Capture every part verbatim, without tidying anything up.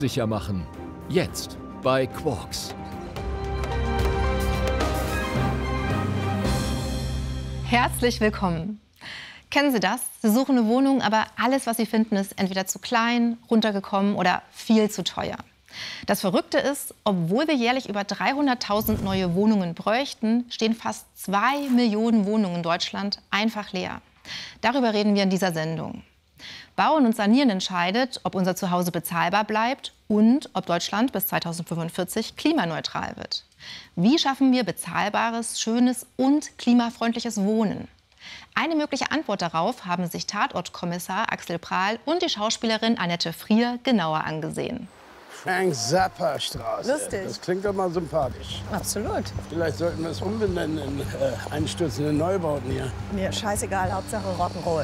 Sicher machen. Jetzt bei Quarks. Herzlich willkommen. Kennen Sie das? Sie suchen eine Wohnung, aber alles, was Sie finden, ist entweder zu klein, runtergekommen oder viel zu teuer. Das Verrückte ist, obwohl wir jährlich über dreihunderttausend neue Wohnungen bräuchten, stehen fast zwei Millionen Wohnungen in Deutschland einfach leer. Darüber reden wir in dieser Sendung. Bauen und Sanieren entscheidet, ob unser Zuhause bezahlbar bleibt und ob Deutschland bis zweitausendfünfundvierzig klimaneutral wird. Wie schaffen wir bezahlbares, schönes und klimafreundliches Wohnen? Eine mögliche Antwort darauf haben sich Tatortkommissar Axel Prahl und die Schauspielerin Annette Frier genauer angesehen. Frank-Zappa-Straße. Lustig. Das klingt doch mal sympathisch. Absolut. Vielleicht sollten wir es umbenennen in äh, einstürzende Neubauten hier. Mir scheißegal, Hauptsache Rock'n'Roll.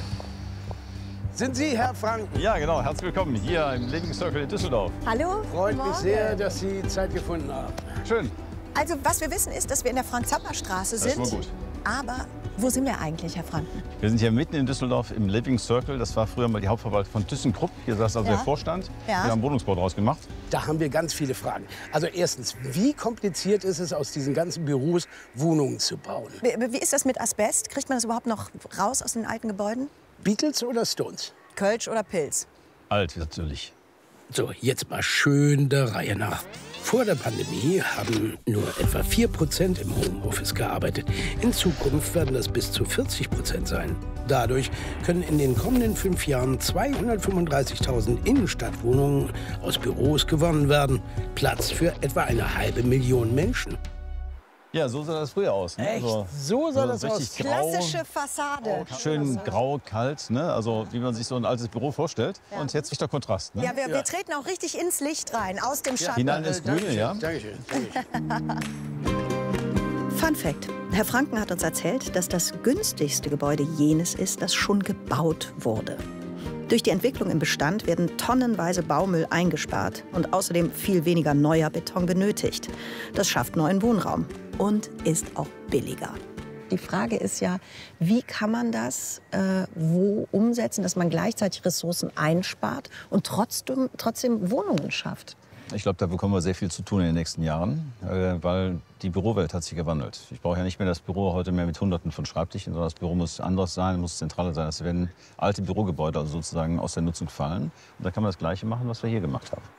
Sind Sie Herr Franken? Ja, genau. Herzlich willkommen hier im Living Circle in Düsseldorf. Hallo? Freut Guten mich Morgen. sehr, dass Sie Zeit gefunden haben. Schön. Also, was wir wissen, ist, dass wir in der Frank-Zappa-Straße Das sind. ist wohl gut. Aber wo sind wir eigentlich, Herr Franken? Wir sind hier mitten in Düsseldorf im Living Circle. Das war früher mal die Hauptverwaltung von ThyssenKrupp. Hier saß also Ja. der Vorstand. Ja. Wir haben Wohnungsbau draus gemacht. Da haben wir ganz viele Fragen. Also erstens, wie kompliziert ist es, aus diesen ganzen Büros Wohnungen zu bauen? Wie, wie ist das mit Asbest? Kriegt man das überhaupt noch raus aus den alten Gebäuden? Beatles oder Stones? Kölsch oder Pilz? Alt natürlich. So, jetzt mal schön der Reihe nach. Vor der Pandemie haben nur etwa vier Prozent im Homeoffice gearbeitet. In Zukunft werden das bis zu vierzig Prozent sein. Dadurch können in den kommenden fünf Jahren zweihundertfünfunddreißigtausend Innenstadtwohnungen aus Büros gewonnen werden. Platz für etwa eine halbe Million Menschen. Ja, so sah das früher aus. Ne? Echt? Also, So sah das richtig aus? Grau, Klassische Fassade. schön grau, kalt. Ne? Also wie man sich so ein altes Büro vorstellt. Ja. Und jetzt der Kontrast. Ne? Ja, wir, Ja. wir treten auch richtig ins Licht rein, aus dem Schatten. Hinein ins Grüne, ja. Dankeschön. Dankeschön. Fun Fact. Herr Franken hat uns erzählt, dass das günstigste Gebäude jenes ist, das schon gebaut wurde. Durch die Entwicklung im Bestand werden tonnenweise Baumüll eingespart und außerdem viel weniger neuer Beton benötigt. Das schafft neuen Wohnraum und ist auch billiger. Die Frage ist ja, wie kann man das äh, wo umsetzen, dass man gleichzeitig Ressourcen einspart und trotzdem, trotzdem Wohnungen schafft? Ich glaube, da bekommen wir sehr viel zu tun in den nächsten Jahren, äh, weil die Bürowelt hat sich gewandelt. Ich brauche ja nicht mehr das Büro heute mehr mit Hunderten von Schreibtischen, sondern das Büro muss anders sein, muss zentraler sein. Es werden alte Bürogebäude also sozusagen aus der Nutzung fallen. Und da kann man das Gleiche machen, was wir hier gemacht haben.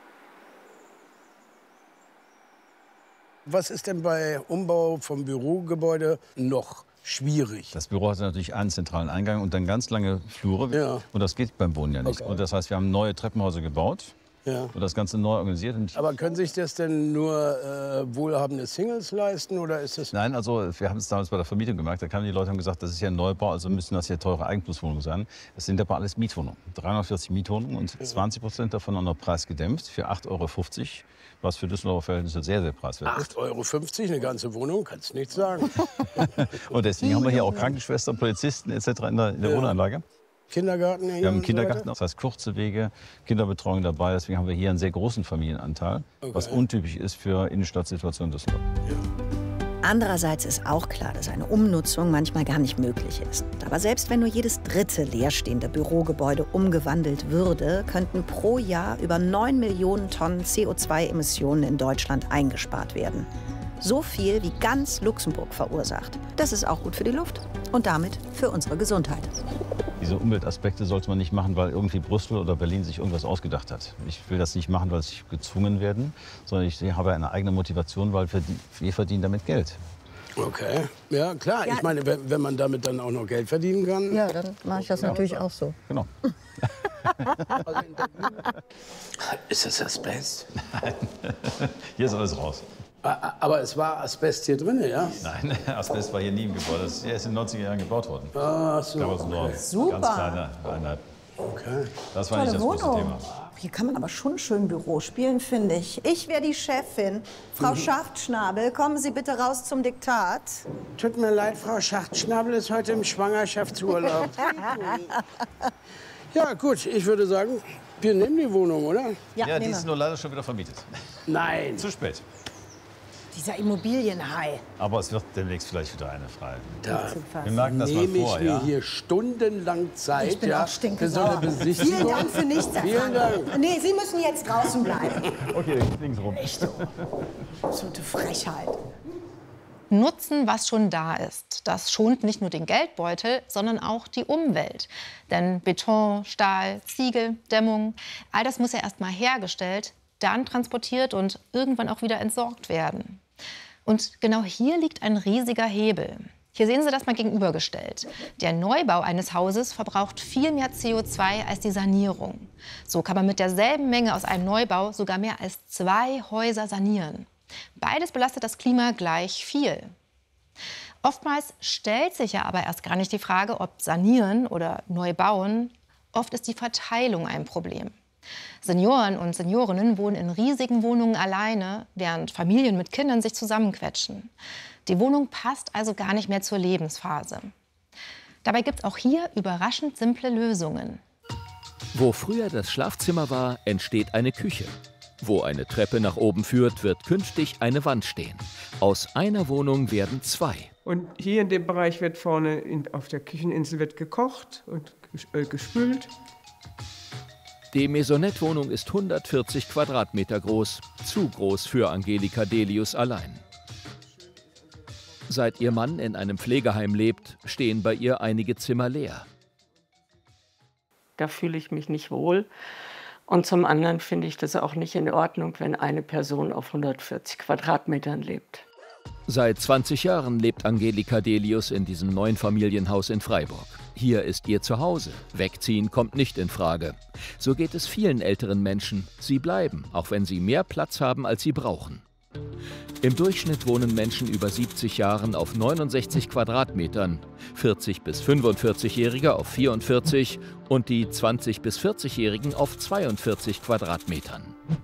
Was ist denn bei Umbau vom Bürogebäude noch schwierig? Das Büro hat natürlich einen zentralen Eingang und dann ganz lange Flure. Ja. Und das geht beim Wohnen ja nicht. Okay. Und das heißt, wir haben neue Treppenhäuser gebaut Ja. und das Ganze neu organisiert. Und Aber können sich das denn nur äh, wohlhabende Singles leisten oder ist das... Nein, also wir haben es damals bei der Vermietung gemerkt. Da kamen die Leute und haben gesagt, das ist ja ein Neubau, also müssen das hier teure Eigentumswohnungen sein. Das sind aber alles Mietwohnungen. dreihundertvierzig Mietwohnungen und zwanzig Prozent davon auch noch preisgedämpft für acht Euro fünfzig. Was für Düsseldorfer Verhältnisse sehr, sehr preiswert ist. acht Euro fünfzig, eine ganze Wohnung, kannst nichts sagen. Und deswegen haben wir hier auch Krankenschwestern, Polizisten et cetera in der, in der Ja. Wohnanlage. Kindergarten hier Wir haben einen und so Kindergarten, weiter? das heißt kurze Wege, Kinderbetreuung dabei. Deswegen haben wir hier einen sehr großen Familienanteil, was Okay. untypisch ist für Innenstadtsituationen Düsseldorf. Andererseits ist auch klar, dass eine Umnutzung manchmal gar nicht möglich ist. Aber selbst wenn nur jedes dritte leerstehende Bürogebäude umgewandelt würde, könnten pro Jahr über neun Millionen Tonnen C O zwei Emissionen in Deutschland eingespart werden. So viel wie ganz Luxemburg verursacht. Das ist auch gut für die Luft und damit für unsere Gesundheit. Diese Umweltaspekte sollte man nicht machen, weil irgendwie Brüssel oder Berlin sich irgendwas ausgedacht hat. Ich will das nicht machen, weil sie gezwungen werden, sondern ich habe eine eigene Motivation, weil wir, wir verdienen damit Geld. Okay, ja klar. Ja. Ich meine, wenn, wenn man damit dann auch noch Geld verdienen kann. Ja, dann mache ich das natürlich auch so. Genau. Also in Berlin- ist das Asbest? Hier ist alles raus. A- Aber es war Asbest hier drin, ja? Nein, Asbest war hier nie im Gebäude. Das ist erst in den neunziger Jahren gebaut worden. Ach so, Damals nur okay. Super. ganz kleine Einheit. Okay. Das war nicht das große Thema. Hier kann man aber schon schön Büro spielen, finde ich. Ich wäre die Chefin. Frau Schaftschnabel, kommen Sie bitte raus zum Diktat. Tut mir leid, Frau Schachtschnabel ist heute im Schwangerschaftsurlaub. Ja gut, ich würde sagen, wir nehmen die Wohnung, oder? Ja, die nehmen ist wir. nur leider schon wieder vermietet. Nein. Zu spät. dieser Immobilienhai. Aber es wird demnächst vielleicht wieder eine frei. Da Wir merken das mal nehme vor, ich mir ja. hier stundenlang Zeit. Ich bin ja, auch stinkesauer. für so eine Besichtigung. Vielen Dank für nichts, Herr Vielen Frank. Dank. Nee, Sie müssen jetzt draußen bleiben. Okay, links rum. Echt so. So eine Frechheit. Nutzen, was schon da ist. Das schont nicht nur den Geldbeutel, sondern auch die Umwelt. Denn Beton, Stahl, Ziegel, Dämmung, all das muss ja erst mal hergestellt, dann transportiert und irgendwann auch wieder entsorgt werden. Und genau hier liegt ein riesiger Hebel. Hier sehen Sie das mal gegenübergestellt. Der Neubau eines Hauses verbraucht viel mehr C O zwei als die Sanierung. So kann man mit derselben Menge aus einem Neubau sogar mehr als zwei Häuser sanieren. Beides belastet das Klima gleich viel. Oftmals stellt sich ja aber erst gar nicht die Frage, ob sanieren oder neu bauen. Oft ist die Verteilung ein Problem. Senioren und Seniorinnen wohnen in riesigen Wohnungen alleine, während Familien mit Kindern sich zusammenquetschen. Die Wohnung passt also gar nicht mehr zur Lebensphase. Dabei gibt es auch hier überraschend simple Lösungen. Wo früher das Schlafzimmer war, entsteht eine Küche. Wo eine Treppe nach oben führt, wird künftig eine Wand stehen. Aus einer Wohnung werden zwei. Und hier in dem Bereich wird vorne in, auf der Kücheninsel wird gekocht und äh, gespült. Die Maisonette-Wohnung ist hundertvierzig Quadratmeter groß, zu groß für Angelika Delius allein. Seit ihr Mann in einem Pflegeheim lebt, stehen bei ihr einige Zimmer leer. Da fühle ich mich nicht wohl. Und zum anderen finde ich das auch nicht in Ordnung, wenn eine Person auf hundertvierzig Quadratmetern lebt. Seit zwanzig Jahren lebt Angelika Delius in diesem Neunfamilienhaus in Freiburg. Hier ist ihr Zuhause. Wegziehen kommt nicht in Frage. So geht es vielen älteren Menschen. Sie bleiben, auch wenn sie mehr Platz haben, als sie brauchen. Im Durchschnitt wohnen Menschen über siebzig Jahren auf neunundsechzig Quadratmetern, vierzig- bis fünfundvierzig-Jährige auf vierundvierzig und die zwanzig- bis vierzig-Jährigen auf zweiundvierzig Quadratmetern.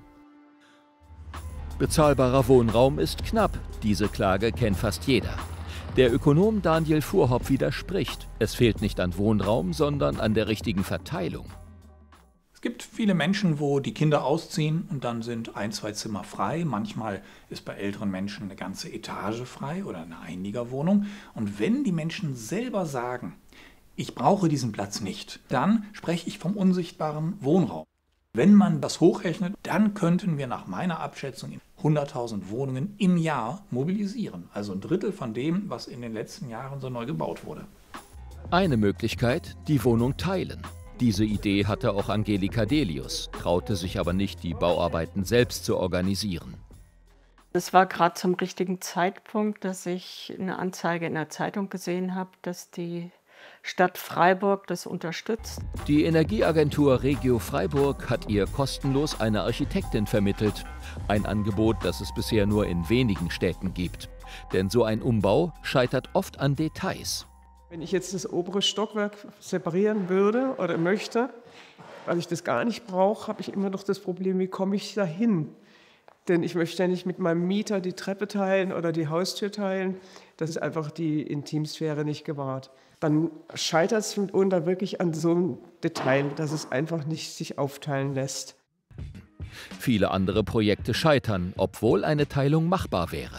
Bezahlbarer Wohnraum ist knapp. Diese Klage kennt fast jeder. Der Ökonom Daniel Fuhrhopp widerspricht. Es fehlt nicht an Wohnraum, sondern an der richtigen Verteilung. Es gibt viele Menschen, wo die Kinder ausziehen und dann sind ein, zwei Zimmer frei. Manchmal ist bei älteren Menschen eine ganze Etage frei oder eine Einliegerwohnung. Und wenn die Menschen selber sagen, ich brauche diesen Platz nicht, dann spreche ich vom unsichtbaren Wohnraum. Wenn man das hochrechnet, dann könnten wir nach meiner Abschätzung hunderttausend Wohnungen im Jahr mobilisieren. Also ein Drittel von dem, was in den letzten Jahren so neu gebaut wurde. Eine Möglichkeit, die Wohnung teilen. Diese Idee hatte auch Angelika Delius, traute sich aber nicht, die Bauarbeiten selbst zu organisieren. Es war gerade zum richtigen Zeitpunkt, dass ich eine Anzeige in der Zeitung gesehen habe, dass die Stadt Freiburg das unterstützt. Die Energieagentur Regio Freiburg hat ihr kostenlos eine Architektin vermittelt. Ein Angebot, das es bisher nur in wenigen Städten gibt. Denn so ein Umbau scheitert oft an Details. Wenn ich jetzt das obere Stockwerk separieren würde oder möchte, weil ich das gar nicht brauche, habe ich immer noch das Problem, wie komme ich da hin? Denn ich möchte ja nicht mit meinem Mieter die Treppe teilen oder die Haustür teilen. Das ist einfach die Intimsphäre nicht gewahrt. Dann scheitert es mitunter wirklich an so einem Detail, dass es einfach nicht sich aufteilen lässt. Viele andere Projekte scheitern, obwohl eine Teilung machbar wäre.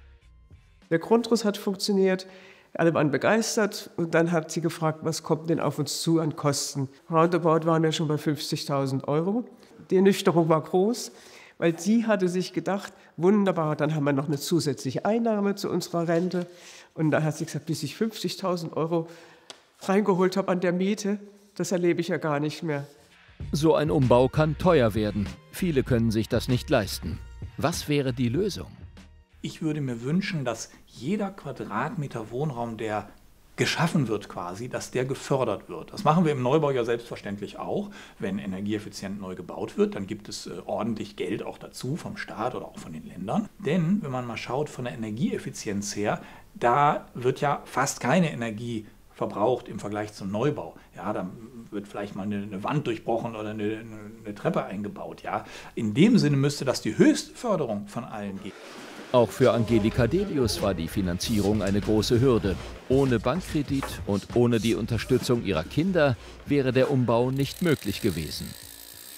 Der Grundriss hat funktioniert, alle waren begeistert und dann hat sie gefragt, was kommt denn auf uns zu an Kosten. Roundabout waren wir schon bei fünfzigtausend Euro. Die Ernüchterung war groß, weil sie hatte sich gedacht, wunderbar, dann haben wir noch eine zusätzliche Einnahme zu unserer Rente. Und da hat sie gesagt, bis ich fünfzigtausend Euro reingeholt habe an der Miete, das erlebe ich ja gar nicht mehr. So ein Umbau kann teuer werden. Viele können sich das nicht leisten. Was wäre die Lösung? Ich würde mir wünschen, dass jeder Quadratmeter Wohnraum, der geschaffen wird quasi, dass der gefördert wird. Das machen wir im Neubau ja selbstverständlich auch. Wenn energieeffizient neu gebaut wird, dann gibt es äh, ordentlich Geld auch dazu vom Staat oder auch von den Ländern. Denn wenn man mal schaut von der Energieeffizienz her, da wird ja fast keine Energie verbraucht im Vergleich zum Neubau. Ja, da wird vielleicht mal eine, eine Wand durchbrochen oder eine, eine, eine Treppe eingebaut. Ja. In dem Sinne müsste das die höchste Förderung von allen geben. Auch für Angelika Delius war die Finanzierung eine große Hürde. Ohne Bankkredit und ohne die Unterstützung ihrer Kinder wäre der Umbau nicht möglich gewesen.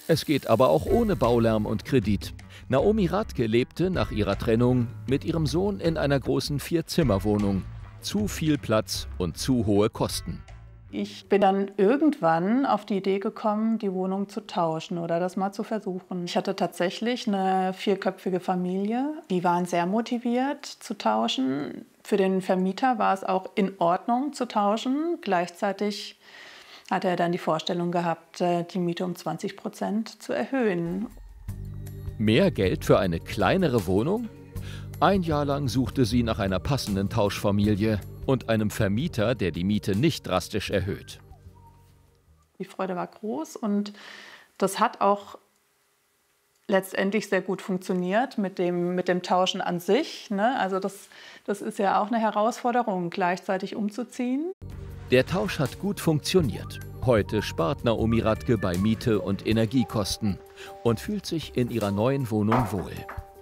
Es geht aber auch ohne Baulärm und Kredit. Naomi Radke lebte nach ihrer Trennung mit ihrem Sohn in einer großen Vier-Zimmer-Wohnung. Zu viel Platz und zu hohe Kosten. Ich bin dann irgendwann auf die Idee gekommen, die Wohnung zu tauschen oder das mal zu versuchen. Ich hatte tatsächlich eine vierköpfige Familie. Die waren sehr motiviert zu tauschen. Für den Vermieter war es auch in Ordnung zu tauschen. Gleichzeitig hatte er dann die Vorstellung gehabt, die Miete um zwanzig Prozent zu erhöhen. Mehr Geld für eine kleinere Wohnung? Ein Jahr lang suchte sie nach einer passenden Tauschfamilie und einem Vermieter, der die Miete nicht drastisch erhöht. Die Freude war groß und das hat auch letztendlich sehr gut funktioniert mit dem, mit dem Tauschen an sich. Ne? Also das, das ist ja auch eine Herausforderung, gleichzeitig umzuziehen. Der Tausch hat gut funktioniert. Heute spart Naomi Radke bei Miete und Energiekosten und fühlt sich in ihrer neuen Wohnung wohl.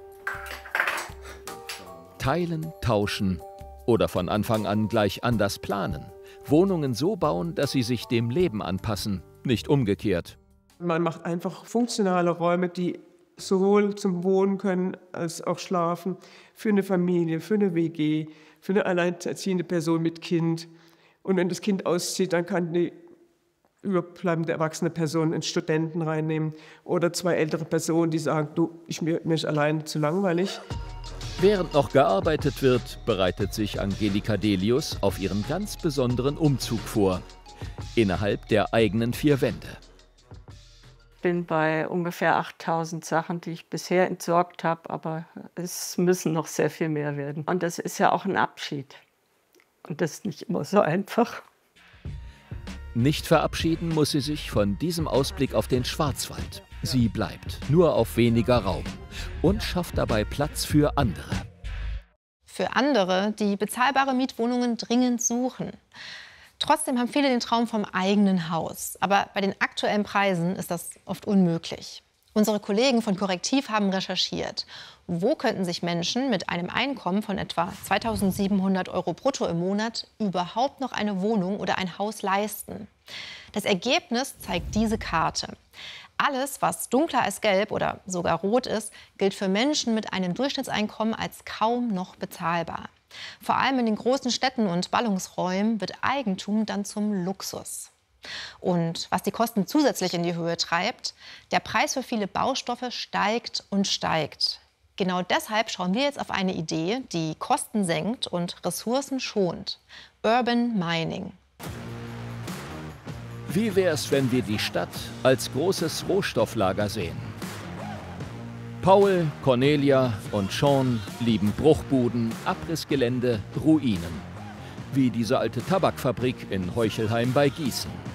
Teilen, tauschen oder von Anfang an gleich anders planen. Wohnungen so bauen, dass sie sich dem Leben anpassen, nicht umgekehrt. Man macht einfach funktionale Räume, die sowohl zum Wohnen können als auch schlafen, für eine Familie, für eine W G, für eine alleinerziehende Person mit Kind. Und wenn das Kind auszieht, dann kann die überbleibende erwachsene Person einen Studenten reinnehmen oder zwei ältere Personen, die sagen, du, ich, mir, mir ist alleine zu langweilig. Während noch gearbeitet wird, bereitet sich Angelika Delius auf ihren ganz besonderen Umzug vor. Innerhalb der eigenen vier Wände. Ich bin bei ungefähr achttausend Sachen, die ich bisher entsorgt habe, aber es müssen noch sehr viel mehr werden. Und das ist ja auch ein Abschied. Und das ist nicht immer so einfach. Nicht verabschieden muss sie sich von diesem Ausblick auf den Schwarzwald. Sie bleibt, nur auf weniger Raum und schafft dabei Platz für andere. Für andere, die bezahlbare Mietwohnungen dringend suchen. Trotzdem haben viele den Traum vom eigenen Haus. Aber bei den aktuellen Preisen ist das oft unmöglich. Unsere Kollegen von Korrektiv haben recherchiert. Wo könnten sich Menschen mit einem Einkommen von etwa zweitausendsiebenhundert Euro brutto im Monat überhaupt noch eine Wohnung oder ein Haus leisten? Das Ergebnis zeigt diese Karte. Alles, was dunkler als gelb oder sogar rot ist, gilt für Menschen mit einem Durchschnittseinkommen als kaum noch bezahlbar. Vor allem in den großen Städten und Ballungsräumen wird Eigentum dann zum Luxus. Und was die Kosten zusätzlich in die Höhe treibt, der Preis für viele Baustoffe steigt und steigt. Genau deshalb schauen wir jetzt auf eine Idee, die Kosten senkt und Ressourcen schont. Urban Mining. Wie wär's, wenn wir die Stadt als großes Rohstofflager sehen? Paul, Cornelia und Sean lieben Bruchbuden, Abrissgelände, Ruinen. Wie diese alte Tabakfabrik in Heuchelheim bei Gießen.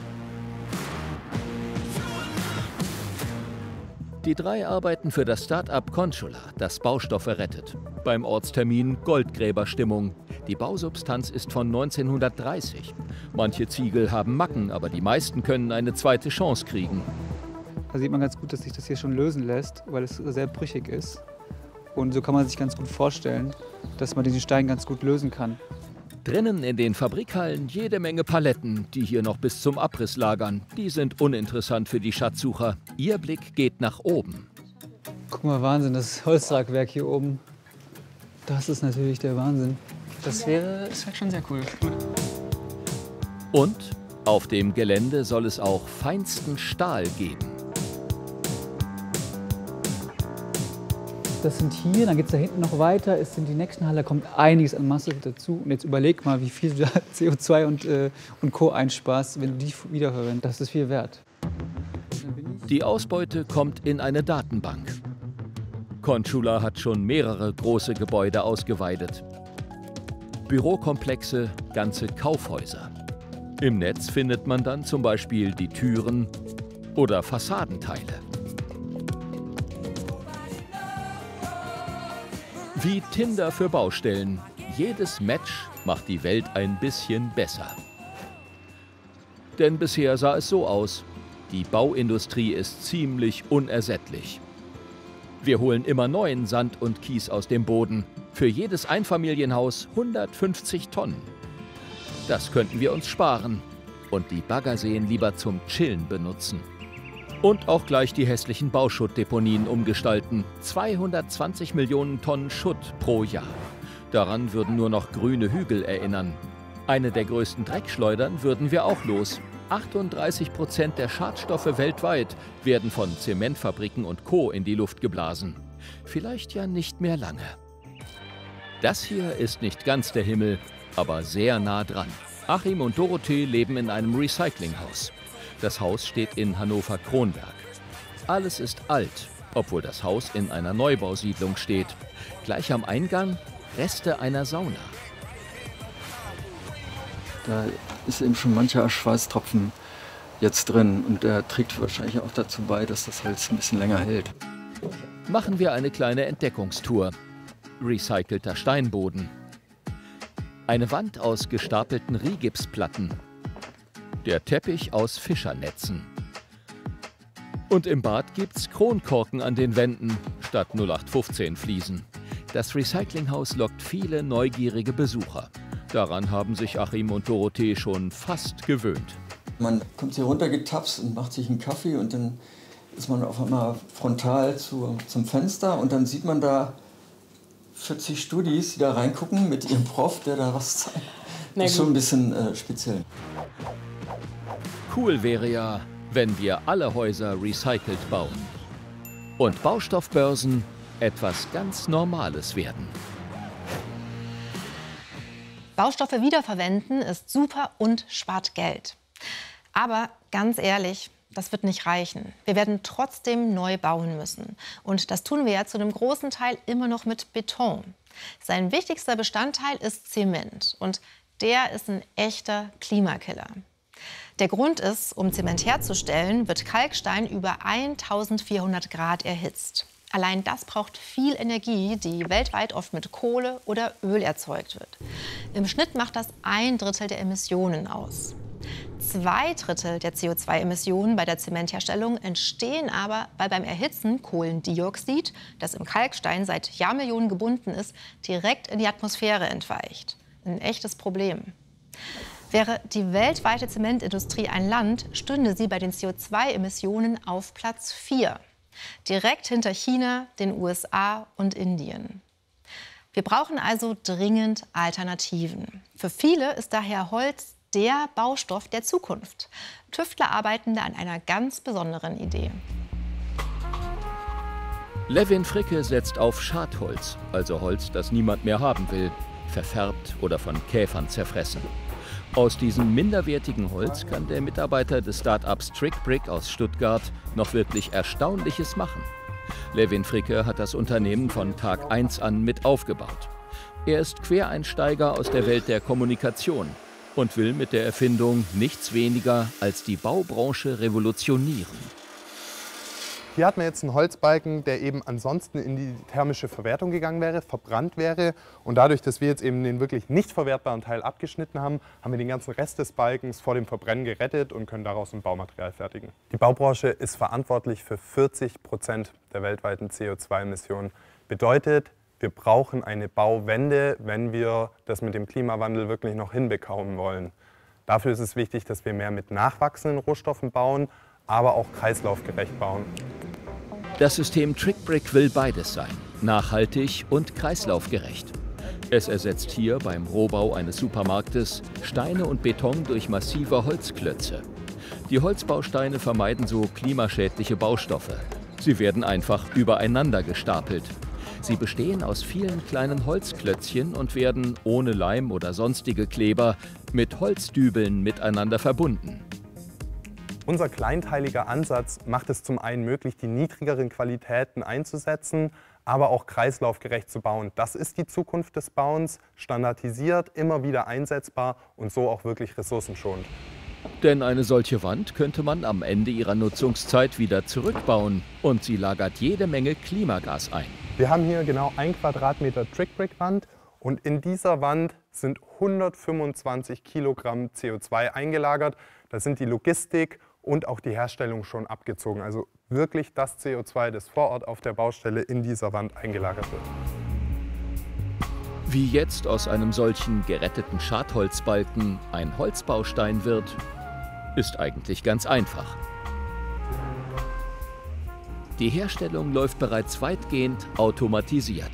Die drei arbeiten für das Start-up Conchula, das Baustoffe rettet. Beim Ortstermin Goldgräberstimmung. Die Bausubstanz ist von neunzehnhundertdreißig. Manche Ziegel haben Macken, aber die meisten können eine zweite Chance kriegen. Da sieht man ganz gut, dass sich das hier schon lösen lässt, weil es sehr brüchig ist. Und so kann man sich ganz gut vorstellen, dass man diesen Stein ganz gut lösen kann. Drinnen in den Fabrikhallen jede Menge Paletten, die hier noch bis zum Abriss lagern. Die sind uninteressant für die Schatzsucher. Ihr Blick geht nach oben. Guck mal, Wahnsinn, das Holztragwerk hier oben. Das ist natürlich der Wahnsinn. Das wäre, das wäre schon sehr cool. Und auf dem Gelände soll es auch feinsten Stahl geben. Das sind hier, dann geht es da hinten noch weiter, es sind die nächsten Halle, da kommt einiges an Masse dazu. Und jetzt überleg mal, wie viel du da C O zwei und, äh, und Co. einsparst, wenn du die wiederhören. Das ist viel wert. Die Ausbeute kommt in eine Datenbank. Conchula hat schon mehrere große Gebäude ausgeweidet. Bürokomplexe, ganze Kaufhäuser. Im Netz findet man dann zum Beispiel die Türen oder Fassadenteile. Wie Tinder für Baustellen. Jedes Match macht die Welt ein bisschen besser. Denn bisher sah es so aus. Die Bauindustrie ist ziemlich unersättlich. Wir holen immer neuen Sand und Kies aus dem Boden. Für jedes Einfamilienhaus hundertfünfzig Tonnen. Das könnten wir uns sparen und die Baggerseen lieber zum Chillen benutzen. Und auch gleich die hässlichen Bauschuttdeponien umgestalten. zweihundertzwanzig Millionen Tonnen Schutt pro Jahr. Daran würden nur noch grüne Hügel erinnern. Eine der größten Dreckschleudern würden wir auch los. achtunddreißig Prozent der Schadstoffe weltweit werden von Zementfabriken und Co. in die Luft geblasen. Vielleicht ja nicht mehr lange. Das hier ist nicht ganz der Himmel, aber sehr nah dran. Achim und Dorothee leben in einem Recyclinghaus. Das Haus steht in Hannover-Kronberg. Alles ist alt, obwohl das Haus in einer Neubausiedlung steht. Gleich am Eingang Reste einer Sauna. Da ist eben schon mancher Schweißtropfen jetzt drin und der trägt wahrscheinlich auch dazu bei, dass das Holz ein bisschen länger hält. Machen wir eine kleine Entdeckungstour. Recycelter Steinboden. Eine Wand aus gestapelten Rigipsplatten. Der Teppich aus Fischernetzen. Und im Bad gibt's Kronkorken an den Wänden statt null acht fünfzehn Fliesen. Das Recyclinghaus lockt viele neugierige Besucher. Daran haben sich Achim und Dorothee schon fast gewöhnt. Man kommt hier runtergetapst und macht sich einen Kaffee und dann ist man auf einmal frontal zu, zum Fenster und dann sieht man da vierzig Studis, die da reingucken mit ihrem Prof, der da was zeigt. Das ist schon ein bisschen äh, speziell. Cool wäre ja, wenn wir alle Häuser recycelt bauen. Und Baustoffbörsen etwas ganz Normales werden. Baustoffe wiederverwenden ist super und spart Geld. Aber ganz ehrlich, das wird nicht reichen. Wir werden trotzdem neu bauen müssen. Und das tun wir ja zu einem großen Teil immer noch mit Beton. Sein wichtigster Bestandteil ist Zement. Und der ist ein echter Klimakiller. Der Grund ist, um Zement herzustellen, wird Kalkstein über eintausendvierhundert Grad erhitzt. Allein das braucht viel Energie, die weltweit oft mit Kohle oder Öl erzeugt wird. Im Schnitt macht das ein Drittel der Emissionen aus. Zwei Drittel der C O zwei Emissionen bei der Zementherstellung entstehen aber, weil beim Erhitzen Kohlendioxid, das im Kalkstein seit Jahrmillionen gebunden ist, direkt in die Atmosphäre entweicht. Ein echtes Problem. Wäre die weltweite Zementindustrie ein Land, stünde sie bei den C O zwei Emissionen auf Platz vier. Direkt hinter China, den U S A und Indien. Wir brauchen also dringend Alternativen. Für viele ist daher Holz der Baustoff der Zukunft. Tüftler arbeiten da an einer ganz besonderen Idee. Levin Fricke setzt auf Schadholz, also Holz, das niemand mehr haben will, verfärbt oder von Käfern zerfressen. Aus diesem minderwertigen Holz kann der Mitarbeiter des Start-ups TrickBrick aus Stuttgart noch wirklich Erstaunliches machen. Levin Fricke hat das Unternehmen von Tag eins an mit aufgebaut. Er ist Quereinsteiger aus der Welt der Kommunikation und will mit der Erfindung nichts weniger als die Baubranche revolutionieren. Hier hat man jetzt einen Holzbalken, der eben ansonsten in die thermische Verwertung gegangen wäre, verbrannt wäre. Und dadurch, dass wir jetzt eben den wirklich nicht verwertbaren Teil abgeschnitten haben, haben wir den ganzen Rest des Balkens vor dem Verbrennen gerettet und können daraus ein Baumaterial fertigen. Die Baubranche ist verantwortlich für vierzig Prozent der weltweiten C O zwei Emissionen. Bedeutet, wir brauchen eine Bauwende, wenn wir das mit dem Klimawandel wirklich noch hinbekommen wollen. Dafür ist es wichtig, dass wir mehr mit nachwachsenden Rohstoffen bauen, aber auch kreislaufgerecht bauen. Das System TrickBrick will beides sein, nachhaltig und kreislaufgerecht. Es ersetzt hier beim Rohbau eines Supermarktes Steine und Beton durch massive Holzklötze. Die Holzbausteine vermeiden so klimaschädliche Baustoffe. Sie werden einfach übereinander gestapelt. Sie bestehen aus vielen kleinen Holzklötzchen und werden ohne Leim oder sonstige Kleber mit Holzdübeln miteinander verbunden. Unser kleinteiliger Ansatz macht es zum einen möglich, die niedrigeren Qualitäten einzusetzen, aber auch kreislaufgerecht zu bauen. Das ist die Zukunft des Bauens, standardisiert, immer wieder einsetzbar und so auch wirklich ressourcenschonend. Denn eine solche Wand könnte man am Ende ihrer Nutzungszeit wieder zurückbauen und sie lagert jede Menge Klimagas ein. Wir haben hier genau ein Quadratmeter TrickBrick-Wand und in dieser Wand sind hundertfünfundzwanzig Kilogramm C O zwei eingelagert. Da sind die Logistik und auch die Herstellung schon abgezogen. Also wirklich das C O zwei, das vor Ort auf der Baustelle in dieser Wand eingelagert wird. Wie jetzt aus einem solchen geretteten Schadholzbalken ein Holzbaustein wird, ist eigentlich ganz einfach. Die Herstellung läuft bereits weitgehend automatisiert.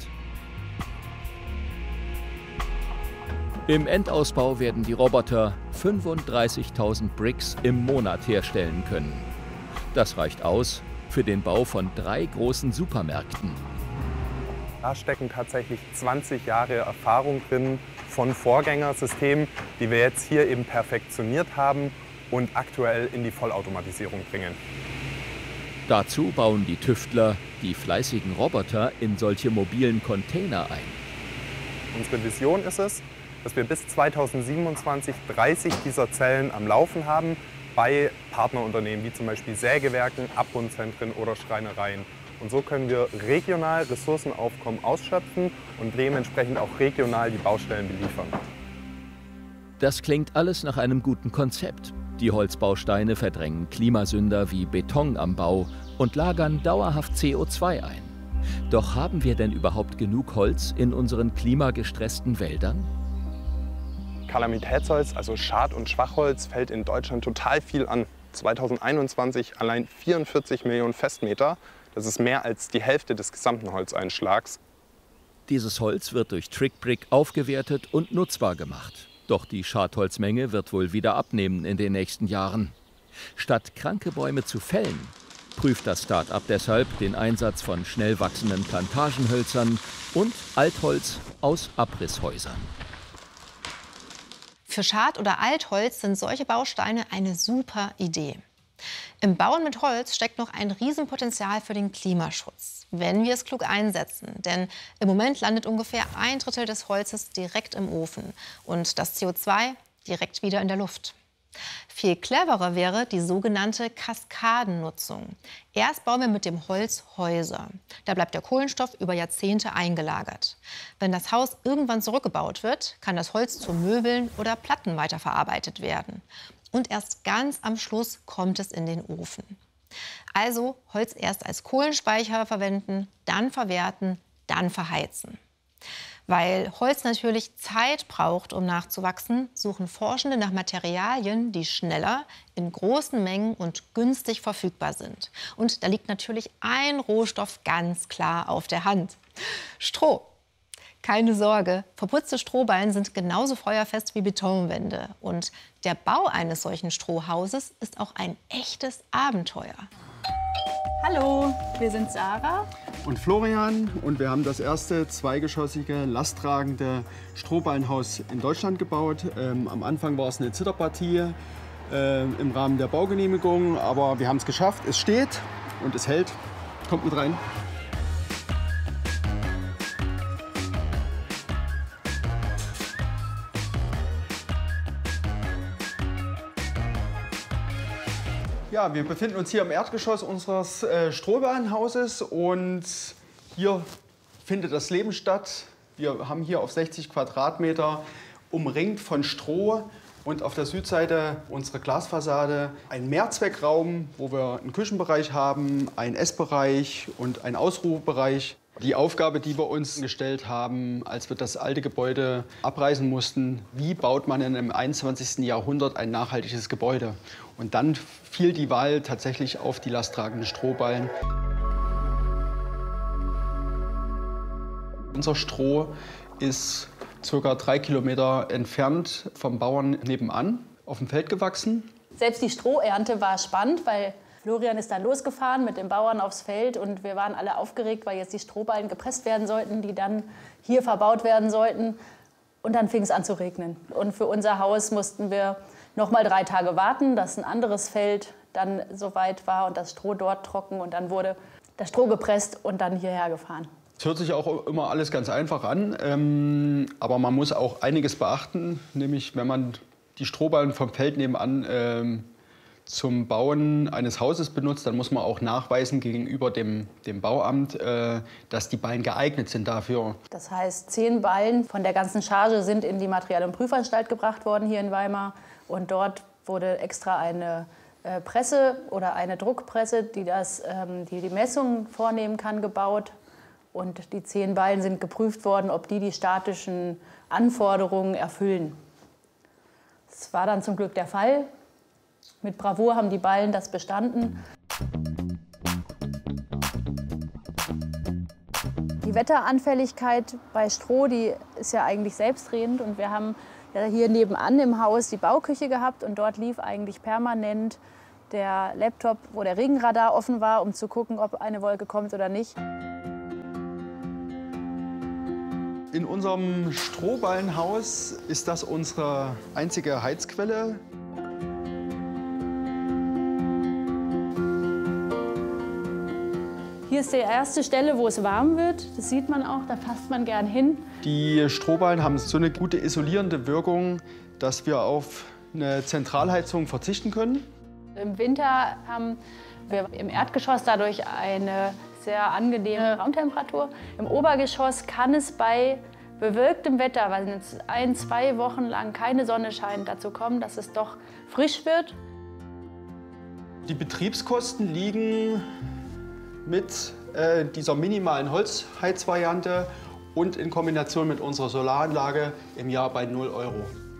Im Endausbau werden die Roboter fünfunddreißigtausend Bricks im Monat herstellen können. Das reicht aus für den Bau von drei großen Supermärkten. Da stecken tatsächlich zwanzig Jahre Erfahrung drin von Vorgängersystemen, die wir jetzt hier eben perfektioniert haben und aktuell in die Vollautomatisierung bringen. Dazu bauen die Tüftler die fleißigen Roboter in solche mobilen Container ein. Unsere Vision ist es, dass wir bis zweitausendsiebenundzwanzig dreißig dieser Zellen am Laufen haben bei Partnerunternehmen wie zum Beispiel Sägewerken, Abrundzentren oder Schreinereien. Und so können wir regional Ressourcenaufkommen ausschöpfen und dementsprechend auch regional die Baustellen beliefern. Das klingt alles nach einem guten Konzept. Die Holzbausteine verdrängen Klimasünder wie Beton am Bau und lagern dauerhaft C O zwei ein. Doch haben wir denn überhaupt genug Holz in unseren klimagestressten Wäldern? Kalamitätsholz, also Schad- und Schwachholz, fällt in Deutschland total viel an. zweitausendeinundzwanzig allein vierundvierzig Millionen Festmeter. Das ist mehr als die Hälfte des gesamten Holzeinschlags. Dieses Holz wird durch TrickBrick aufgewertet und nutzbar gemacht. Doch die Schadholzmenge wird wohl wieder abnehmen in den nächsten Jahren. Statt kranke Bäume zu fällen, prüft das Start-up deshalb den Einsatz von schnell wachsenden Plantagenhölzern und Altholz aus Abrisshäusern. Für Schad- oder Altholz sind solche Bausteine eine super Idee. Im Bauen mit Holz steckt noch ein Riesenpotenzial für den Klimaschutz, wenn wir es klug einsetzen. Denn im Moment landet ungefähr ein Drittel des Holzes direkt im Ofen und das C O zwei direkt wieder in der Luft. Viel cleverer wäre die sogenannte Kaskadennutzung. Erst bauen wir mit dem Holz Häuser. Da bleibt der Kohlenstoff über Jahrzehnte eingelagert. Wenn das Haus irgendwann zurückgebaut wird, kann das Holz zu Möbeln oder Platten weiterverarbeitet werden. Und erst ganz am Schluss kommt es in den Ofen. Also Holz erst als Kohlenspeicher verwenden, dann verwerten, dann verheizen. Weil Holz natürlich Zeit braucht, um nachzuwachsen, suchen Forschende nach Materialien, die schneller, in großen Mengen und günstig verfügbar sind. Und da liegt natürlich ein Rohstoff ganz klar auf der Hand: Stroh. Keine Sorge, verputzte Strohballen sind genauso feuerfest wie Betonwände. Und der Bau eines solchen Strohhauses ist auch ein echtes Abenteuer. Hallo, wir sind Sarah und Florian und wir haben das erste zweigeschossige, lasttragende Strohballenhaus in Deutschland gebaut. Ähm, am Anfang war es eine Zitterpartie äh, im Rahmen der Baugenehmigung, aber wir haben es geschafft. Es steht und es hält. Kommt mit rein. Ja, wir befinden uns hier im Erdgeschoss unseres äh, Strohballenhauses und hier findet das Leben statt. Wir haben hier auf sechzig Quadratmeter umringt von Stroh und auf der Südseite unsere Glasfassade einen Mehrzweckraum, wo wir einen Küchenbereich haben, einen Essbereich und einen Ausruhebereich. Die Aufgabe, die wir uns gestellt haben, als wir das alte Gebäude abreißen mussten: Wie baut man in im einundzwanzigsten Jahrhundert ein nachhaltiges Gebäude? Und dann fiel die Wahl tatsächlich auf die lasttragenden Strohballen. Unser Stroh ist ca. drei Kilometer entfernt vom Bauern nebenan auf dem Feld gewachsen. Selbst die Strohernte war spannend, weil Florian ist dann losgefahren mit den Bauern aufs Feld und wir waren alle aufgeregt, weil jetzt die Strohballen gepresst werden sollten, die dann hier verbaut werden sollten. Und dann fing es an zu regnen. Und für unser Haus mussten wir noch mal drei Tage warten, dass ein anderes Feld dann soweit war und das Stroh dort trocken. Und dann wurde das Stroh gepresst und dann hierher gefahren. Es hört sich auch immer alles ganz einfach an, ähm, aber man muss auch einiges beachten. Nämlich, wenn man die Strohballen vom Feld nebenan ähm, zum Bauen eines Hauses benutzt, dann muss man auch nachweisen gegenüber dem, dem Bauamt, äh, dass die Ballen geeignet sind dafür. Das heißt, zehn Ballen von der ganzen Charge sind in die Material- und Prüfanstalt gebracht worden hier in Weimar. Und dort wurde extra eine äh, Presse oder eine Druckpresse, die, das, ähm, die die Messungen vornehmen kann, gebaut. Und die zehn Ballen sind geprüft worden, ob die die statischen Anforderungen erfüllen. Das war dann zum Glück der Fall. Mit Bravour haben die Ballen das bestanden. Die Wetteranfälligkeit bei Stroh, die ist ja eigentlich selbstredend. Und wir haben ja hier nebenan im Haus die Bauküche gehabt. Und dort lief eigentlich permanent der Laptop, wo der Regenradar offen war, um zu gucken, ob eine Wolke kommt oder nicht. In unserem Strohballenhaus ist das unsere einzige Heizquelle. Hier ist die erste Stelle, wo es warm wird. Das sieht man auch, da fasst man gern hin. Die Strohballen haben so eine gute isolierende Wirkung, dass wir auf eine Zentralheizung verzichten können. Im Winter haben wir im Erdgeschoss dadurch eine sehr angenehme Raumtemperatur. Im Obergeschoss kann es bei bewölktem Wetter, weil jetzt ein, zwei Wochen lang keine Sonne scheint, dazu kommen, dass es doch frisch wird. Die Betriebskosten liegen mit äh, dieser minimalen Holzheizvariante und in Kombination mit unserer Solaranlage im Jahr bei null Euro.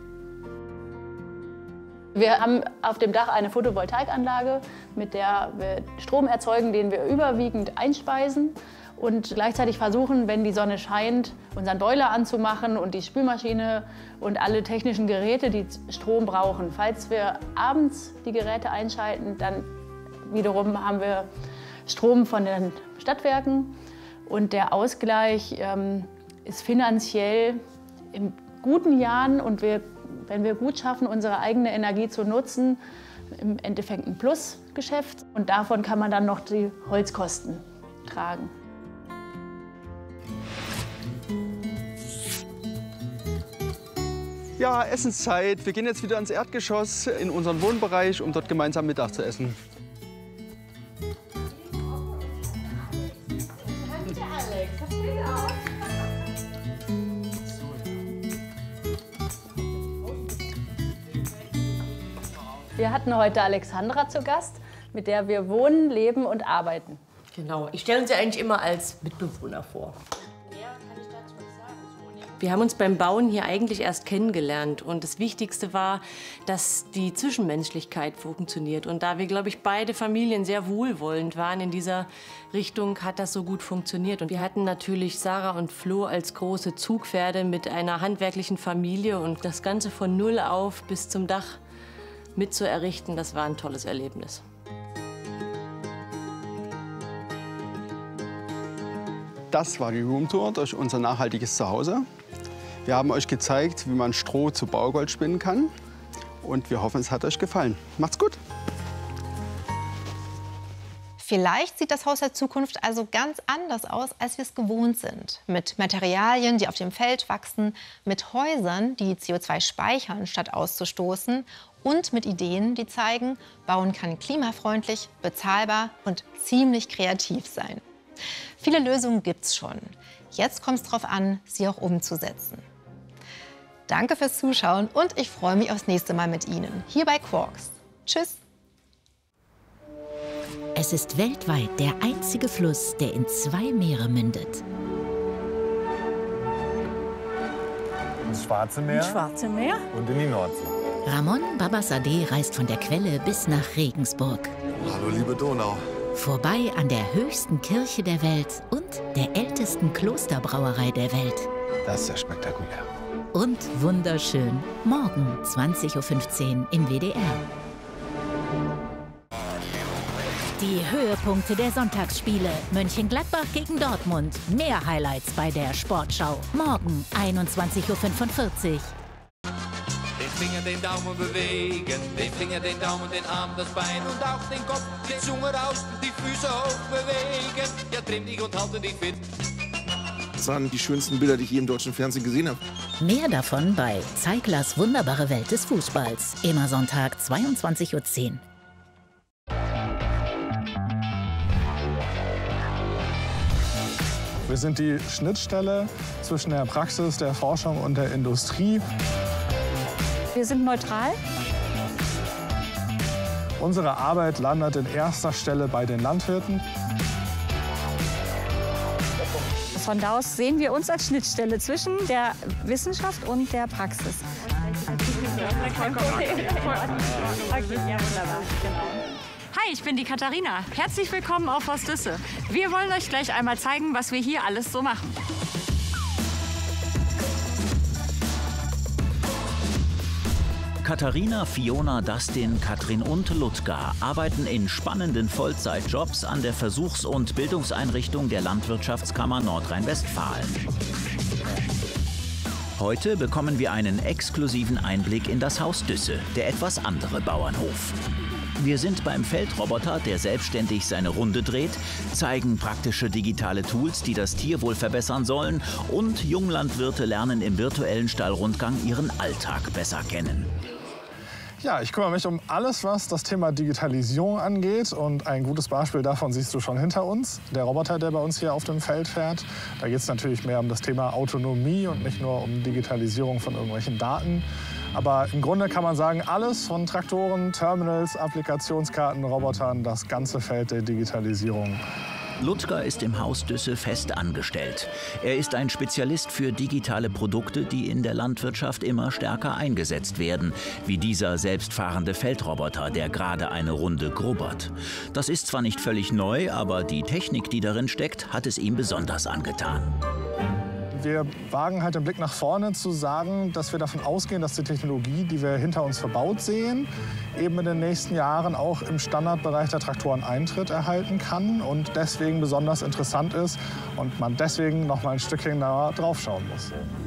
Wir haben auf dem Dach eine Photovoltaikanlage, mit der wir Strom erzeugen, den wir überwiegend einspeisen und gleichzeitig versuchen, wenn die Sonne scheint, unseren Boiler anzumachen und die Spülmaschine und alle technischen Geräte, die Strom brauchen. Falls wir abends die Geräte einschalten, dann wiederum haben wir Strom von den Stadtwerken und der Ausgleich ähm, ist finanziell in guten Jahren und wir wenn wir gut schaffen, unsere eigene Energie zu nutzen, im Endeffekt ein Plusgeschäft. Und davon kann man dann noch die Holzkosten tragen. Ja, Essenszeit. Wir gehen jetzt wieder ins Erdgeschoss in unseren Wohnbereich, um dort gemeinsam Mittag zu essen. Wir hatten heute Alexandra zu Gast, mit der wir wohnen, leben und arbeiten. Genau, ich stelle uns ja eigentlich immer als Mitbewohner vor. Wir haben uns beim Bauen hier eigentlich erst kennengelernt und das Wichtigste war, dass die Zwischenmenschlichkeit funktioniert. Und da wir, glaube ich, beide Familien sehr wohlwollend waren in dieser Richtung, hat das so gut funktioniert. Und wir hatten natürlich Sarah und Flo als große Zugpferde mit einer handwerklichen Familie und das Ganze von Null auf bis zum Dach mit zu errichten, das war ein tolles Erlebnis. Das war die Roomtour durch unser nachhaltiges Zuhause. Wir haben euch gezeigt, wie man Stroh zu Baugold spinnen kann. Und wir hoffen, es hat euch gefallen. Macht's gut! Vielleicht sieht das Haus der Zukunft also ganz anders aus, als wir es gewohnt sind. Mit Materialien, die auf dem Feld wachsen, mit Häusern, die C O zwei speichern, statt auszustoßen, und mit Ideen, die zeigen, Bauen kann klimafreundlich, bezahlbar und ziemlich kreativ sein. Viele Lösungen gibt's schon. Jetzt kommt es darauf an, sie auch umzusetzen. Danke fürs Zuschauen und ich freue mich aufs nächste Mal mit Ihnen, hier bei Quarks. Tschüss! Es ist weltweit der einzige Fluss, der in zwei Meere mündet. Ins Schwarze Meer, Ins Schwarze Meer und in die Nordsee. Ramon Babassadeh reist von der Quelle bis nach Regensburg. Hallo, liebe Donau. Vorbei an der höchsten Kirche der Welt und der ältesten Klosterbrauerei der Welt. Das ist ja spektakulär. Und wunderschön. Morgen zwanzig Uhr fünfzehn im W D R. Die Höhepunkte der Sonntagsspiele. Mönchengladbach gegen Dortmund. Mehr Highlights bei der Sportschau. Morgen einundzwanzig Uhr fünfundvierzig. Den Finger, den Daumen bewegen, den Finger, den Daumen, den Arm, das Bein und auch den Kopf, die Zunge raus, die Füße hoch bewegen. Ja, trimm dich und halte dich fit. Das waren die schönsten Bilder, die ich je im deutschen Fernsehen gesehen habe. Mehr davon bei Zeiglers wunderbare Welt des Fußballs. Immer Sonntag zweiundzwanzig Uhr zehn. Wir sind die Schnittstelle zwischen der Praxis, der Forschung und der Industrie. Wir sind neutral. Unsere Arbeit landet in erster Stelle bei den Landwirten. Von da aus sehen wir uns als Schnittstelle zwischen der Wissenschaft und der Praxis. Hi, ich bin die Katharina. Herzlich willkommen auf Haus Düsse. Wir wollen euch gleich einmal zeigen, was wir hier alles so machen. Katharina, Fiona, Dustin, Katrin und Ludger arbeiten in spannenden Vollzeitjobs an der Versuchs- und Bildungseinrichtung der Landwirtschaftskammer Nordrhein-Westfalen. Heute bekommen wir einen exklusiven Einblick in das Haus Düsse, der etwas andere Bauernhof. Wir sind beim Feldroboter, der selbstständig seine Runde dreht, zeigen praktische digitale Tools, die das Tierwohl verbessern sollen, und Junglandwirte lernen im virtuellen Stallrundgang ihren Alltag besser kennen. Ja, ich kümmere mich um alles, was das Thema Digitalisierung angeht. Und ein gutes Beispiel davon siehst du schon hinter uns. Der Roboter, der bei uns hier auf dem Feld fährt. Da geht es natürlich mehr um das Thema Autonomie und nicht nur um Digitalisierung von irgendwelchen Daten. Aber im Grunde kann man sagen, alles von Traktoren, Terminals, Applikationskarten, Robotern, das ganze Feld der Digitalisierung. Ludger ist im Haus Düsse fest angestellt. Er ist ein Spezialist für digitale Produkte, die in der Landwirtschaft immer stärker eingesetzt werden, wie dieser selbstfahrende Feldroboter, der gerade eine Runde grubbert. Das ist zwar nicht völlig neu, aber die Technik, die darin steckt, hat es ihm besonders angetan. Wir wagen halt den Blick nach vorne zu sagen, dass wir davon ausgehen, dass die Technologie, die wir hinter uns verbaut sehen, eben in den nächsten Jahren auch im Standardbereich der Traktoren Eintritt erhalten kann und deswegen besonders interessant ist und man deswegen noch mal ein Stückchen genauer draufschauen muss.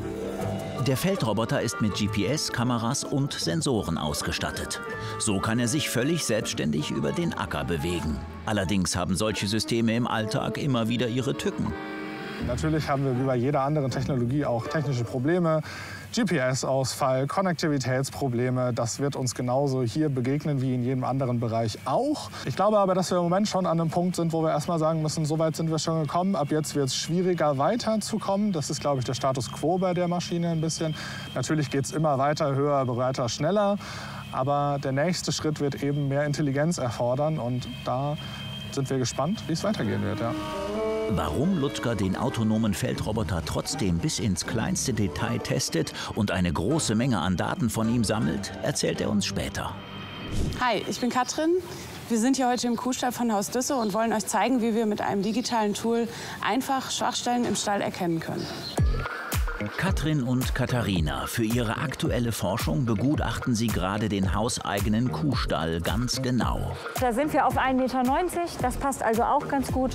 Der Feldroboter ist mit G P S, Kameras und Sensoren ausgestattet. So kann er sich völlig selbstständig über den Acker bewegen. Allerdings haben solche Systeme im Alltag immer wieder ihre Tücken. Natürlich haben wir wie bei jeder anderen Technologie auch technische Probleme. G P S-Ausfall, Konnektivitätsprobleme, das wird uns genauso hier begegnen wie in jedem anderen Bereich auch. Ich glaube aber, dass wir im Moment schon an einem Punkt sind, wo wir erst mal sagen müssen, so weit sind wir schon gekommen. Ab jetzt wird es schwieriger, weiterzukommen. Das ist, glaube ich, der Status quo bei der Maschine ein bisschen. Natürlich geht es immer weiter, höher, breiter, schneller. Aber der nächste Schritt wird eben mehr Intelligenz erfordern. Und da sind wir gespannt, wie es weitergehen wird. Ja. Warum Ludger den autonomen Feldroboter trotzdem bis ins kleinste Detail testet und eine große Menge an Daten von ihm sammelt, erzählt er uns später. Hi, ich bin Katrin. Wir sind hier heute im Kuhstall von Haus Düsse und wollen euch zeigen, wie wir mit einem digitalen Tool einfach Schwachstellen im Stall erkennen können. Katrin und Katharina, für ihre aktuelle Forschung begutachten sie gerade den hauseigenen Kuhstall ganz genau. Da sind wir auf ein Meter neunzig, das passt also auch ganz gut.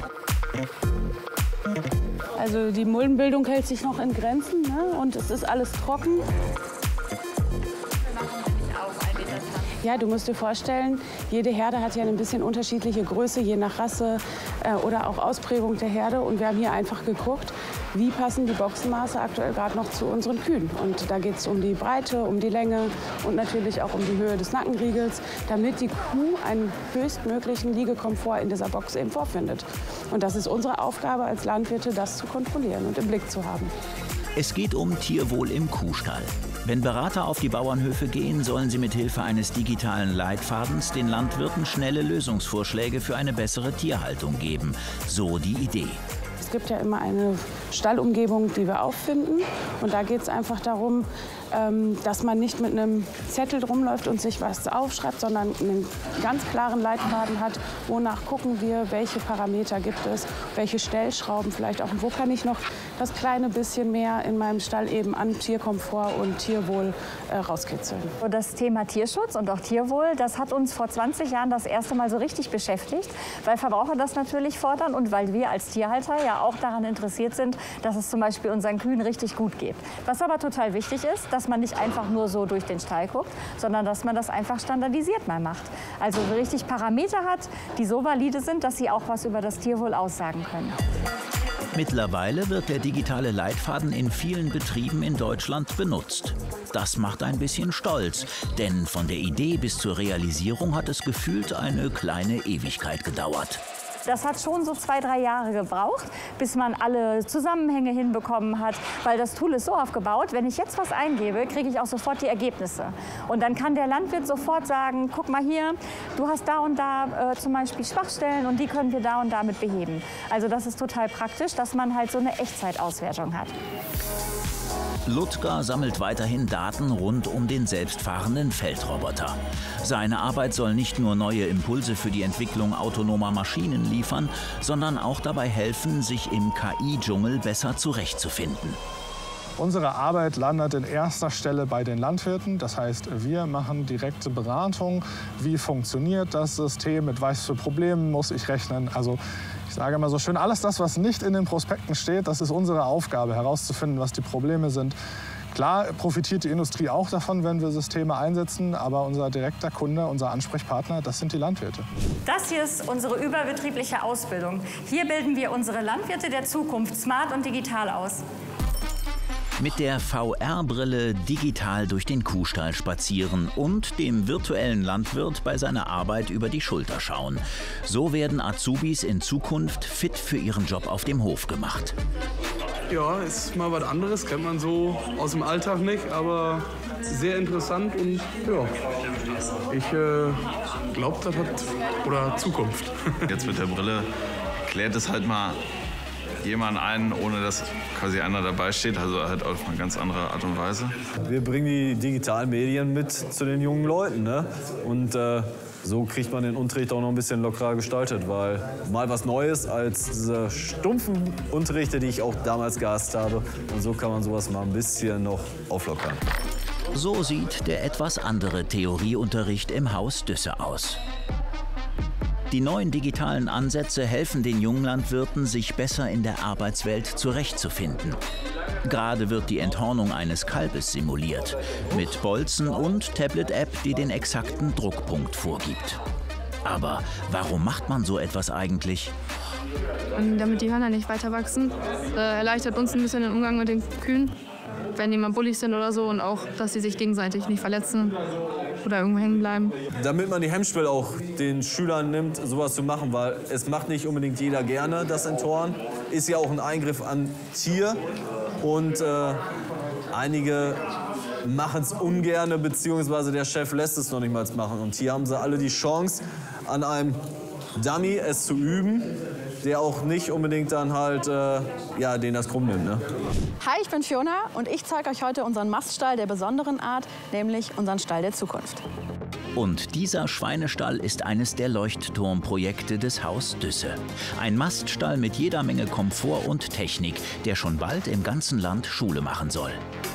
Also die Muldenbildung hält sich noch in Grenzen, ne? Und es ist alles trocken. Ja, du musst dir vorstellen, jede Herde hat ja eine bisschen unterschiedliche Größe, je nach Rasse äh, oder auch Ausprägung der Herde. Und wir haben hier einfach geguckt, wie passen die Boxenmaße aktuell gerade noch zu unseren Kühen. Und da geht es um die Breite, um die Länge und natürlich auch um die Höhe des Nackenriegels, damit die Kuh einen höchstmöglichen Liegekomfort in dieser Box eben vorfindet. Und das ist unsere Aufgabe als Landwirte, das zu kontrollieren und im Blick zu haben. Es geht um Tierwohl im Kuhstall. Wenn Berater auf die Bauernhöfe gehen, sollen sie mit Hilfe eines digitalen Leitfadens den Landwirten schnelle Lösungsvorschläge für eine bessere Tierhaltung geben. So die Idee. Es gibt ja immer eine Stallumgebung, die wir auffinden. Und da geht es einfach darum, dass man nicht mit einem Zettel rumläuft und sich was aufschreibt, sondern einen ganz klaren Leitfaden hat, wonach gucken wir, welche Parameter gibt es, welche Stellschrauben vielleicht auch und wo kann ich noch das kleine bisschen mehr in meinem Stall eben an Tierkomfort und Tierwohl äh, rauskitzeln. Das Thema Tierschutz und auch Tierwohl, das hat uns vor zwanzig Jahren das erste Mal so richtig beschäftigt, weil Verbraucher das natürlich fordern und weil wir als Tierhalter ja auch daran interessiert sind, dass es zum Beispiel unseren Kühen richtig gut geht. Was aber total wichtig ist, dass man nicht einfach nur so durch den Stall guckt, sondern dass man das einfach standardisiert mal macht. Also richtig Parameter hat, die so valide sind, dass sie auch was über das Tierwohl aussagen können. Mittlerweile wird der digitale Leitfaden in vielen Betrieben in Deutschland benutzt. Das macht ein bisschen stolz, denn von der Idee bis zur Realisierung hat es gefühlt eine kleine Ewigkeit gedauert. Das hat schon so zwei, drei Jahre gebraucht, bis man alle Zusammenhänge hinbekommen hat, weil das Tool ist so aufgebaut, wenn ich jetzt was eingebe, kriege ich auch sofort die Ergebnisse. Und dann kann der Landwirt sofort sagen, guck mal hier, du hast da und da äh, zum Beispiel Schwachstellen und die können wir da und damit beheben. Also das ist total praktisch, dass man halt so eine Echtzeitauswertung hat. Ludger sammelt weiterhin Daten rund um den selbstfahrenden Feldroboter. Seine Arbeit soll nicht nur neue Impulse für die Entwicklung autonomer Maschinen liefern, sondern auch dabei helfen, sich im K I-Dschungel besser zurechtzufinden. Unsere Arbeit landet in erster Stelle bei den Landwirten. Das heißt, wir machen direkte Beratung. Wie funktioniert das System? Mit was für Problemen muss ich rechnen? Also ich sage immer so schön, alles das, was nicht in den Prospekten steht, das ist unsere Aufgabe, herauszufinden, was die Probleme sind. Klar profitiert die Industrie auch davon, wenn wir Systeme einsetzen, aber unser direkter Kunde, unser Ansprechpartner, das sind die Landwirte. Das hier ist unsere überbetriebliche Ausbildung. Hier bilden wir unsere Landwirte der Zukunft smart und digital aus. Mit der V R-Brille digital durch den Kuhstall spazieren und dem virtuellen Landwirt bei seiner Arbeit über die Schulter schauen. So werden Azubis in Zukunft fit für ihren Job auf dem Hof gemacht. Ja, ist mal was anderes, kennt man so aus dem Alltag nicht, aber sehr interessant und ja, ich äh, glaube, das hat oder Zukunft. Jetzt mit der Brille klärt es halt mal jemand ein, ohne dass quasi einer dabei steht, also halt auf eine ganz andere Art und Weise. Wir bringen die digitalen Medien mit zu den jungen Leuten, ne? Und äh, so kriegt man den Unterricht auch noch ein bisschen lockerer gestaltet, weil mal was Neues als diese stumpfen Unterrichte, die ich auch damals gehasst habe. Und so kann man sowas mal ein bisschen noch auflockern. So sieht der etwas andere Theorieunterricht im Haus Düsse aus. Die neuen digitalen Ansätze helfen den Junglandwirten, sich besser in der Arbeitswelt zurechtzufinden. Gerade wird die Enthornung eines Kalbes simuliert, mit Bolzen und Tablet-App, die den exakten Druckpunkt vorgibt. Aber warum macht man so etwas eigentlich? Und damit die Hörner nicht weiter wachsen. Das äh, erleichtert uns ein bisschen den Umgang mit den Kühen, wenn die mal bullig sind oder so, und auch, dass sie sich gegenseitig nicht verletzen oder irgendwo hängen bleiben. Damit man die Hemmschwelle auch den Schülern nimmt, sowas zu machen, weil es macht nicht unbedingt jeder gerne, das Enthorn. Ist ja auch ein Eingriff an Tier und äh, einige machen es ungerne, beziehungsweise der Chef lässt es noch nicht mal machen. Und hier haben sie alle die Chance, an einem Dummy es zu üben, der auch nicht unbedingt dann halt, äh, ja, den das krumm nimmt, ne? Hi, ich bin Fiona und ich zeige euch heute unseren Maststall der besonderen Art, nämlich unseren Stall der Zukunft. Und dieser Schweinestall ist eines der Leuchtturmprojekte des Haus Düsse. Ein Maststall mit jeder Menge Komfort und Technik, der schon bald im ganzen Land Schule machen soll.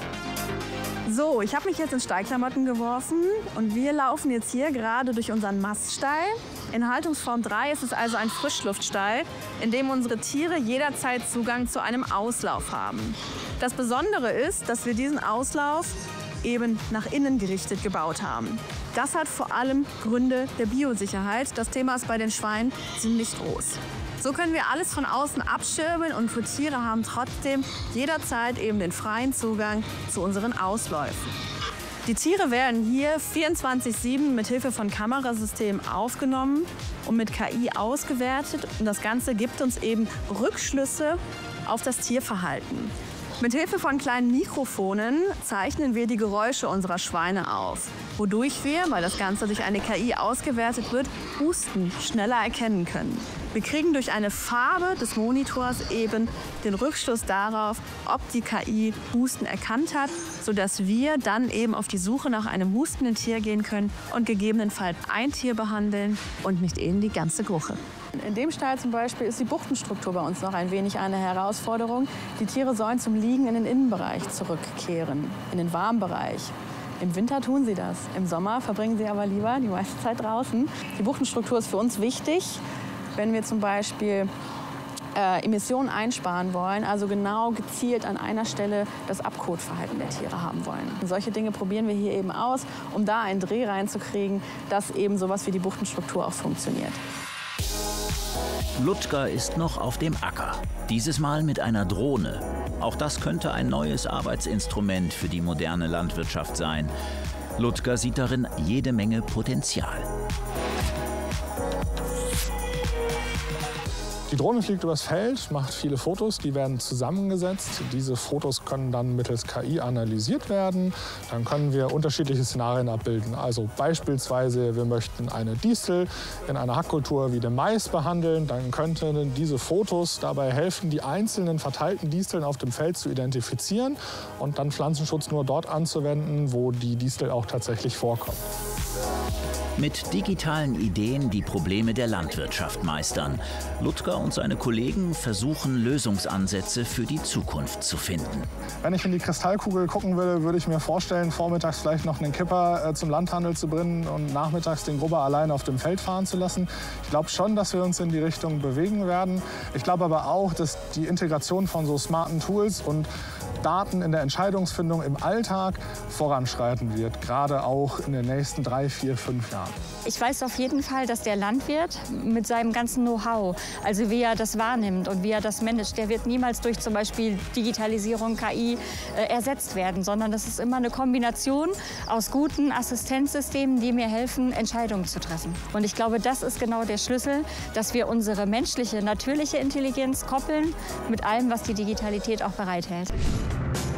So, ich habe mich jetzt in Stallklamotten geworfen und wir laufen jetzt hier gerade durch unseren Maststall. In Haltungsform drei ist es also ein Frischluftstall, in dem unsere Tiere jederzeit Zugang zu einem Auslauf haben. Das Besondere ist, dass wir diesen Auslauf eben nach innen gerichtet gebaut haben. Das hat vor allem Gründe der Biosicherheit. Das Thema ist bei den Schweinen ziemlich groß. So können wir alles von außen abschirmen und für Tiere haben trotzdem jederzeit eben den freien Zugang zu unseren Ausläufen. Die Tiere werden hier vierundzwanzig sieben mit Hilfe von Kamerasystemen aufgenommen und mit K I ausgewertet. Und das Ganze gibt uns eben Rückschlüsse auf das Tierverhalten. Mit Hilfe von kleinen Mikrofonen zeichnen wir die Geräusche unserer Schweine auf, wodurch wir, weil das Ganze durch eine K I ausgewertet wird, Husten schneller erkennen können. Wir kriegen durch eine Farbe des Monitors eben den Rückschluss darauf, ob die K I Husten erkannt hat, sodass wir dann eben auf die Suche nach einem hustenden Tier gehen können und gegebenenfalls ein Tier behandeln und nicht eben die ganze Gruppe. In dem Stall zum Beispiel ist die Buchtenstruktur bei uns noch ein wenig eine Herausforderung. Die Tiere sollen zum Liegen in den Innenbereich zurückkehren, in den Warmbereich. Im Winter tun sie das, im Sommer verbringen sie aber lieber die meiste Zeit draußen. Die Buchtenstruktur ist für uns wichtig, wenn wir zum Beispiel äh, Emissionen einsparen wollen, also genau gezielt an einer Stelle das Abkotverhalten der Tiere haben wollen. Und solche Dinge probieren wir hier eben aus, um da einen Dreh reinzukriegen, dass eben sowas wie die Buchtenstruktur auch funktioniert. Ludger ist noch auf dem Acker, dieses Mal mit einer Drohne. Auch das könnte ein neues Arbeitsinstrument für die moderne Landwirtschaft sein. Ludger sieht darin jede Menge Potenzial. Die Drohne fliegt übers Feld, macht viele Fotos, die werden zusammengesetzt. Diese Fotos können dann mittels K I analysiert werden. Dann können wir unterschiedliche Szenarien abbilden. Also beispielsweise, wir möchten eine Distel in einer Hackkultur wie dem Mais behandeln. Dann könnten diese Fotos dabei helfen, die einzelnen verteilten Disteln auf dem Feld zu identifizieren und dann Pflanzenschutz nur dort anzuwenden, wo die Distel auch tatsächlich vorkommt. Mit digitalen Ideen die Probleme der Landwirtschaft meistern. Ludger und seine Kollegen versuchen Lösungsansätze für die Zukunft zu finden. Wenn ich in die Kristallkugel gucken will, würde ich mir vorstellen, vormittags vielleicht noch einen Kipper äh, zum Landhandel zu bringen und nachmittags den Grubber allein auf dem Feld fahren zu lassen. Ich glaube schon, dass wir uns in die Richtung bewegen werden. Ich glaube aber auch, dass die Integration von so smarten Tools und Daten in der Entscheidungsfindung im Alltag voranschreiten wird, gerade auch in den nächsten drei, vier, fünf Jahren. Ich weiß auf jeden Fall, dass der Landwirt mit seinem ganzen Know-how, also wie er das wahrnimmt und wie er das managt, der wird niemals durch zum Beispiel Digitalisierung, K I äh, ersetzt werden, sondern das ist immer eine Kombination aus guten Assistenzsystemen, die mir helfen, Entscheidungen zu treffen. Und ich glaube, das ist genau der Schlüssel, dass wir unsere menschliche, natürliche Intelligenz koppeln mit allem, was die Digitalität auch bereithält.